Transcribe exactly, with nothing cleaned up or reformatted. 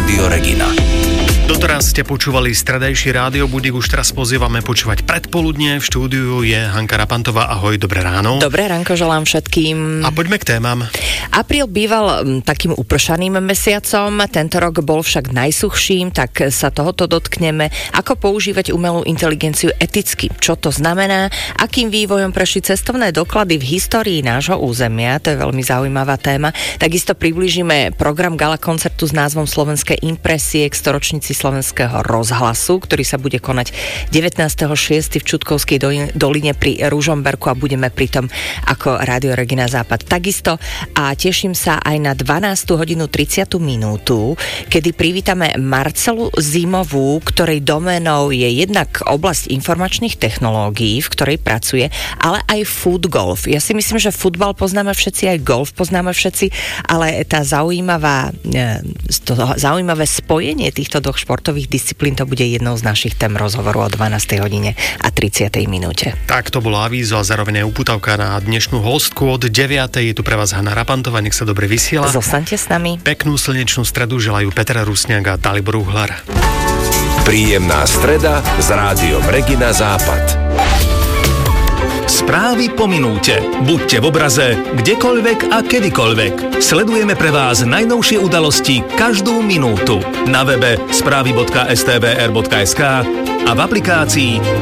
Rádio Regina. Doteraz ste počúvali stredajší rádiobudík, už teraz pozývame počúvať predpoludne. V štúdiu je Hanka Rapantová. Ahoj, dobré ráno. Dobré ránko želám všetkým. A poďme k témam. Apríl býval takým upršaným mesiacom, tento rok bol však najsuchším, tak sa tohoto dotkneme. Ako používať umelú inteligenciu eticky? Čo to znamená? Akým vývojom prešli cestovné doklady v histórii nášho územia? To je veľmi zaujímavá téma. Takisto priblížime program gala koncertu s názvom Slovenské impresie k storočnici Slovenského rozhlasu, ktorý sa bude konať devätnásteho šiesteho v Čutkovskej doline pri Ružomberku a budeme pritom ako Rádio Regina Západ takisto. A teším sa aj na dvanástu hodinu tridsiatu minútu, kedy privítame Marcelu Zimovú, ktorej doménou je jednak oblasť informačných technológií, v ktorej pracuje, ale aj food golf. Ja si myslím, že futbal poznáme všetci, aj golf poznáme všetci, ale tá zaujímavá, to zaujímavé spojenie týchto dvoch športových disciplín, to bude jednou z našich tém rozhovoru o dvanástej hodine a tridsiatej minúte. Tak to bolo avízo a zároveň aj uputavka na dnešnú hostku od deviatej. Je tu pre vás Hanna Rapantová, nech sa dobre vysiela. Zostaňte s nami. Peknú slnečnú stredu želajú Peter Rusňák a Dalibor Uhlar. Príjemná streda s Rádiom Regina Západ. Správy po minúte. Buďte v obraze, kdekoľvek a kedykoľvek. Sledujeme pre vás najnovšie udalosti každú minútu. Na webe správy bodka es té vé er bodka es ká a v aplikácii